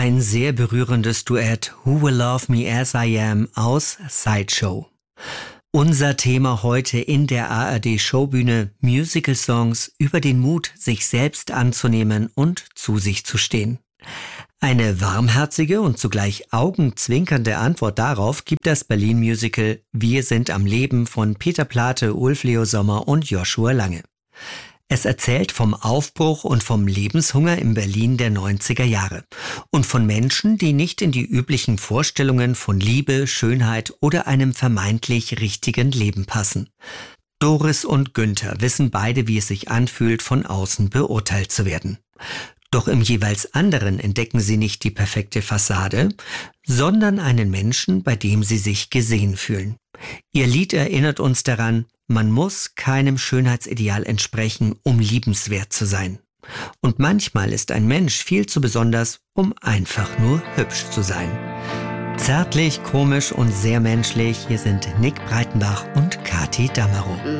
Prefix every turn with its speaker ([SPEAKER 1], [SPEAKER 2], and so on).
[SPEAKER 1] Ein sehr berührendes Duett Who Will Love Me As I Am aus Sideshow. Unser Thema heute in der ARD-Showbühne Musical-Songs über den Mut, sich selbst anzunehmen und zu sich zu stehen. Eine warmherzige und zugleich augenzwinkernde Antwort darauf gibt das Berlin-Musical Wir sind am Leben von Peter Plate, Ulf Leo Sommer und Joshua Lange. Es erzählt vom Aufbruch und vom Lebenshunger im Berlin der 90er Jahre und von Menschen, die nicht in die üblichen Vorstellungen von Liebe, Schönheit oder einem vermeintlich richtigen Leben passen. Doris und Günther wissen beide, wie es sich anfühlt, von außen beurteilt zu werden. Doch im jeweils anderen entdecken sie nicht die perfekte Fassade, sondern einen Menschen, bei dem sie sich gesehen fühlen. Ihr Lied erinnert uns daran, man muss keinem Schönheitsideal entsprechen, um liebenswert zu sein. Und manchmal ist ein Mensch viel zu besonders, um einfach nur hübsch zu sein. Zärtlich, komisch und sehr menschlich, hier sind Nick Breitenbach und Kati Damerow.